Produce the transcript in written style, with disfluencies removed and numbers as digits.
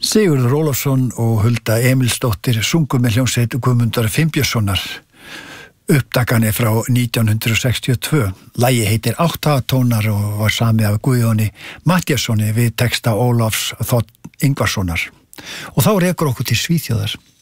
Sigurður Ólafsson og Hulda Emilsdóttir sungu með hljómsveit Guðmundar Finnbjörnssonar. Upptakan frá 1962. Lagið heitir Áttatónar og var samið af Guðjóni Matthíassoni við texta Ólafs Þ. Ingvarssonar. Og þá rekur okkur til Svíþjóðar.